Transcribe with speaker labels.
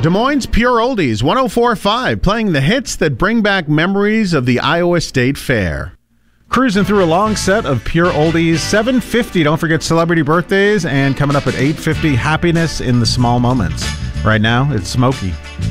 Speaker 1: Des Moines Pure Oldies 104.5, playing the hits that bring back memories of the Iowa State Fair. Cruising through a long set of Pure Oldies. 7:50, don't forget celebrity birthdays, and coming up at 8:50, happiness in the small moments. Right now, it's Smokey.